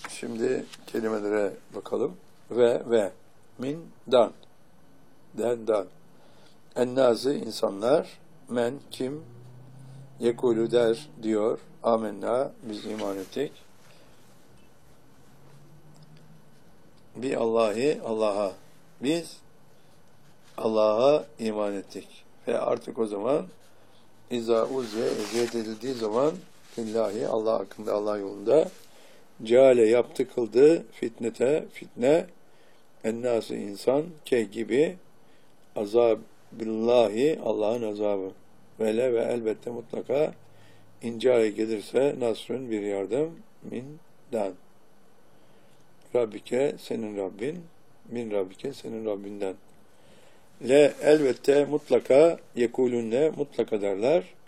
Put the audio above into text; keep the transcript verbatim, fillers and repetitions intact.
Şimdi kelimelere bakalım. Ve ve min dan den dan. Ennâzı insanlar, men kim yekulü der diyor. Amenna biz iman ettik. Bi Allahi Allah'a. Biz Allah'a iman ettik. Ve artık o zaman İza uzze eziyet edildiği zaman billahi Allah hakkında, Allah yolunda ceale yaptı kıldı fitnete fitne ennâsı insan ke gibi azabillahi Allah'ın azabı vele ve elbette mutlaka incaya gelirse nasrın bir yardım min'den Rabbike senin Rabbin min Rabbike senin Rabbinden le elbette mutlaka yekulünne mutlaka derler